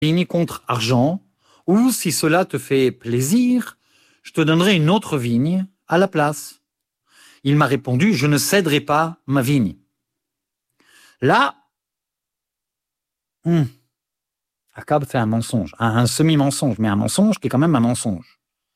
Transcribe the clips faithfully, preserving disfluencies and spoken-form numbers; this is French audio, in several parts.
vigne contre argent, ou si cela te fait plaisir, je te donnerai une autre vigne à la place. Il m'a répondu, je ne céderai pas ma vigne. Là, hum, Akab fait un mensonge, un, un semi-mensonge, mais un mensonge qui est quand même un mensonge.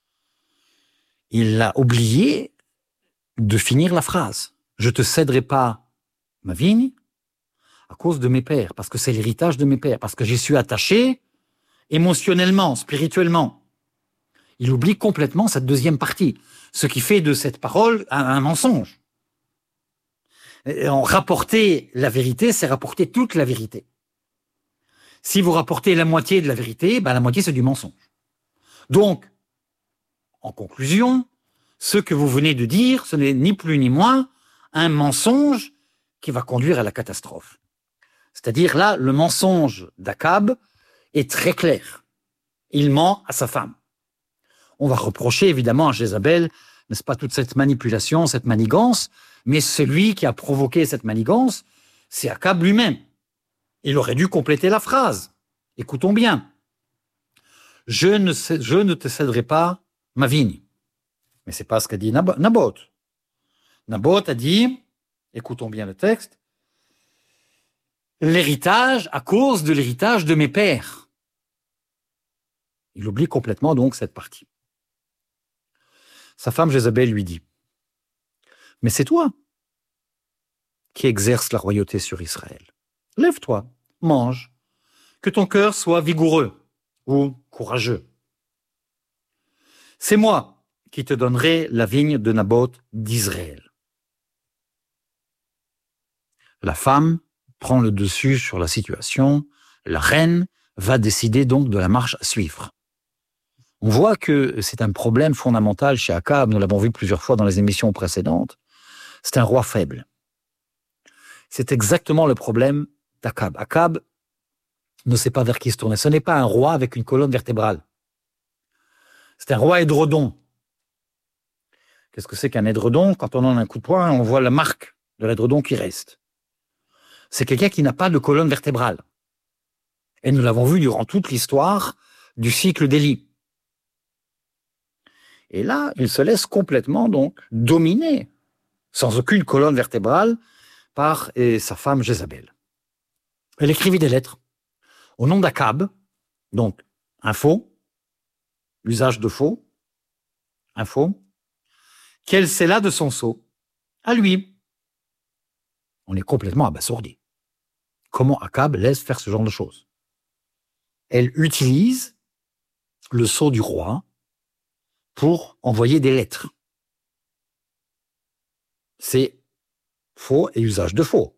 Il a oublié de finir la phrase. Je ne te céderai pas ma vigne à cause de mes pères, parce que c'est l'héritage de mes pères, parce que j'y suis attaché émotionnellement, spirituellement. Il oublie complètement cette deuxième partie, ce qui fait de cette parole un, un mensonge. Et en rapporter la vérité, c'est rapporter toute la vérité. Si vous rapportez la moitié de la vérité, ben la moitié c'est du mensonge. Donc, en conclusion, ce que vous venez de dire, ce n'est ni plus ni moins un mensonge qui va conduire à la catastrophe. C'est-à-dire là, le mensonge d'Akab est très clair. Il ment à sa femme. On va reprocher évidemment à Jézabel, n'est-ce pas, toute cette manipulation, cette manigance, mais celui qui a provoqué cette manigance, c'est Akab lui-même. Il aurait dû compléter la phrase. Écoutons bien. Je ne, sais, je ne te céderai pas ma vigne. Mais c'est pas ce qu'a dit Naboth. Naboth a dit, écoutons bien le texte, l'héritage à cause de l'héritage de mes pères. Il oublie complètement donc cette partie. Sa femme Jézabel lui dit, mais c'est toi qui exerces la royauté sur Israël. Lève-toi, mange, que ton cœur soit vigoureux ou courageux. C'est moi qui te donnerai la vigne de Naboth d'Israël. La femme prend le dessus sur la situation, la reine va décider donc de la marche à suivre. On voit que c'est un problème fondamental chez Akab, nous l'avons vu plusieurs fois dans les émissions précédentes, c'est un roi faible. C'est exactement le problème d'Akab. Akab ne sait pas vers qui se tourner. Ce n'est pas un roi avec une colonne vertébrale. C'est un roi édredon. Qu'est-ce que c'est qu'un édredon? Quand on donne un coup de poing, on voit la marque de l'édredon qui reste. C'est quelqu'un qui n'a pas de colonne vertébrale. Et nous l'avons vu durant toute l'histoire du cycle d'Élie. Et là, il se laisse complètement donc dominer, sans aucune colonne vertébrale, par et sa femme Jézabel. Elle écrivit des lettres au nom d'Akab, donc un faux, l'usage de faux, un faux, qu'elle scella de son sceau, à lui. On est complètement abasourdi. Comment Akab laisse faire ce genre de choses? Elle utilise le sceau du roi pour envoyer des lettres. C'est faux et usage de faux.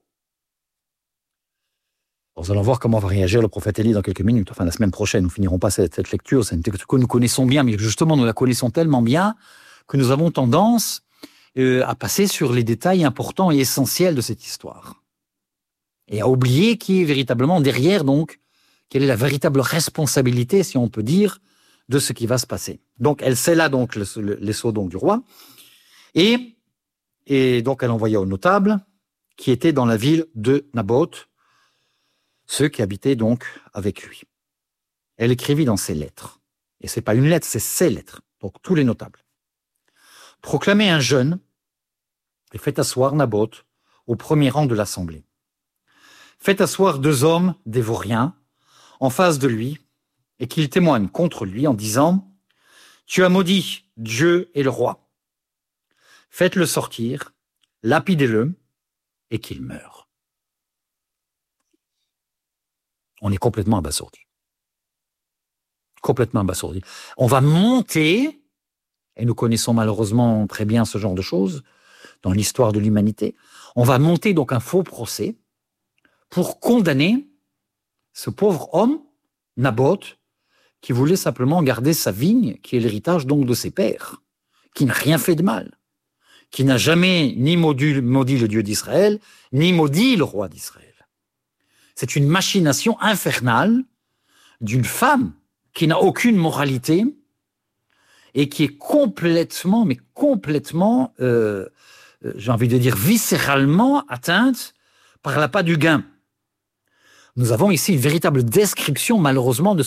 Nous allons voir comment va réagir le prophète Élie dans quelques minutes. Enfin, la semaine prochaine, nous finirons pas cette, cette lecture. C'est une lecture que nous connaissons bien, mais justement, nous la connaissons tellement bien que nous avons tendance euh, à passer sur les détails importants et essentiels de cette histoire. Et à oublier qui est véritablement derrière, donc, quelle est la véritable responsabilité, si on peut dire, de ce qui va se passer. Donc, elle scella donc le, le, les sceaux donc, du roi, et, et donc elle envoya aux notables qui étaient dans la ville de Naboth, ceux qui habitaient donc avec lui. Elle écrivit dans ses lettres, et c'est pas une lettre, c'est ses lettres, donc tous les notables. Proclamez un jeûne et faites asseoir Naboth au premier rang de l'assemblée. Faites asseoir deux hommes dévoriens en face de lui et qu'ils témoignent contre lui en disant « Tu as maudit Dieu et le roi. Faites-le sortir, lapidez-le et qu'il meure. » On est complètement abasourdi. Complètement abasourdi. On va monter, et nous connaissons malheureusement très bien ce genre de choses dans l'histoire de l'humanité, on va monter donc un faux procès pour condamner ce pauvre homme, Naboth, qui voulait simplement garder sa vigne, qui est l'héritage donc de ses pères, qui n'a rien fait de mal, qui n'a jamais ni maudit, maudit le Dieu d'Israël, ni maudit le roi d'Israël. C'est une machination infernale d'une femme qui n'a aucune moralité et qui est complètement, mais complètement, euh, j'ai envie de dire, viscéralement atteinte par l'appât du gain. Nous avons ici une véritable description, malheureusement, de